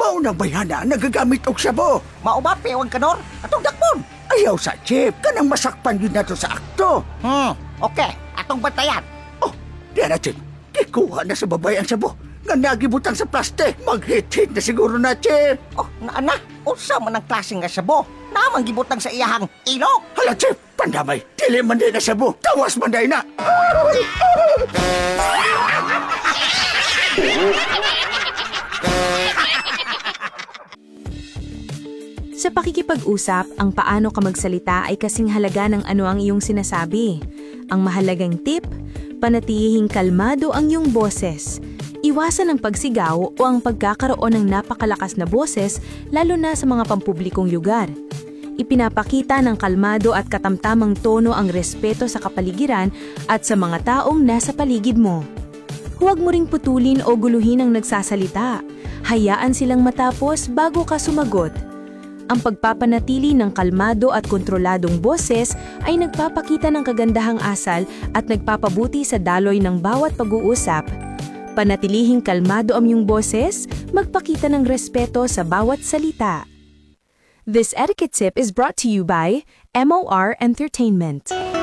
Maunang bayana nagagamit og sabo. Mao ba pewang kanor? Atong dakpon. Ayaw sa Chip, kanang masakpan yun nato sa akto. Okay, atong bantayan. Oh, diyan na Chip. Kikuha na sa babay ang sabo. Nga nagibutang sa plastic. Mag-hit-hit na siguro na Chip. Oh, naana, unsa man ang klaseng nga sabo? Namang gibutang sa iyahang ilok. Hala Chip, pandamay. Dili man din na sabo. Tawas man din na. Sa pakikipag-usap, ang paano ka magsalita ay kasing halaga ng ano ang iyong sinasabi. Ang mahalagang tip, panatilihing kalmado ang iyong boses. Iwasan ang pagsigaw o ang pagkakaroon ng napakalakas na boses lalo na sa mga pampublikong lugar. Ipinapakita ng kalmado at katamtamang tono ang respeto sa kapaligiran at sa mga taong nasa paligid mo. Huwag mo ring putulin o guluhin ang nagsasalita. Hayaan silang matapos bago ka sumagot. Ang pagpapanatili ng kalmado at kontroladong boses ay nagpapakita ng kagandahang asal at nagpapabuti sa daloy ng bawat pag-uusap. Panatilihing kalmado ang iyong boses, magpakita ng respeto sa bawat salita. This etiquette tip is brought to you by MOR Entertainment.